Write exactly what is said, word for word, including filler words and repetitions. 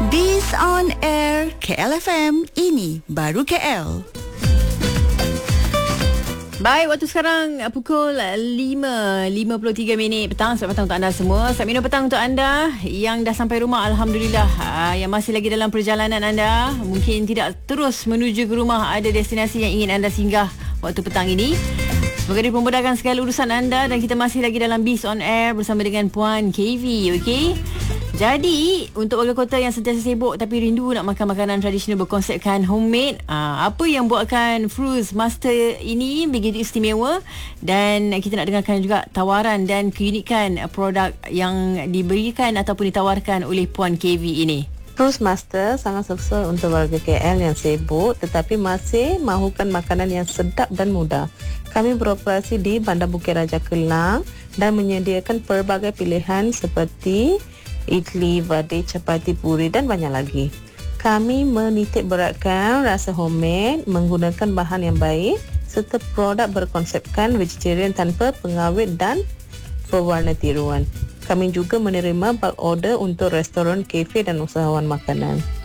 Biz on Air K L F M, ini baru K L. Baik, waktu sekarang pukul lima lima puluh tiga minit petang. Selamat petang untuk anda semua. Selamat minum petang untuk anda yang dah sampai rumah, Alhamdulillah. ha, Yang masih lagi dalam perjalanan anda, mungkin tidak terus menuju ke rumah, ada destinasi yang ingin anda singgah waktu petang ini. Semoga dipermudahkan segala urusan anda. Dan kita masih lagi dalam Biz on Air bersama dengan Puan K V. Okey, jadi untuk warga kota yang sentiasa sibuk tapi rindu nak makan makanan tradisional berkonsepkan homemade, aa, apa yang buatkan Fruits Master ini begitu istimewa? Dan kita nak dengarkan juga tawaran dan keunikan produk yang diberikan ataupun ditawarkan oleh Puan K V ini. Fruits Master sangat sukses untuk warga K L yang sibuk tetapi masih mahukan makanan yang sedap dan mudah. Kami beroperasi di Bandar Bukit Raja Kelang dan menyediakan pelbagai pilihan seperti idli, vade, chapati, puri dan banyak lagi. Kami menitik beratkan rasa homemade menggunakan bahan yang baik serta produk berkonsepkan vegetarian tanpa pengawet dan pewarna tiruan. Kami juga menerima bulk order untuk restoran, kafe dan usahawan makanan.